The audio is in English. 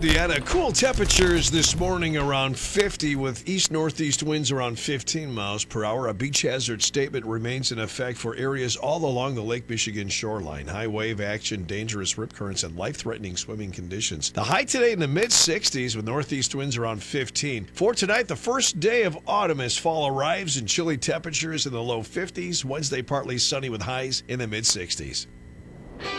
Indiana. Cool temperatures this morning around 50 with east-northeast winds around 15 miles per hour. A beach hazard statement remains in effect for areas all along the Lake Michigan shoreline. High wave action, dangerous rip currents, and life-threatening swimming conditions. The high today in the mid-60s with northeast winds around 15. For tonight, the first day of autumn as fall arrives and chilly temperatures in the low 50s. Wednesday, partly sunny with highs in the mid-60s.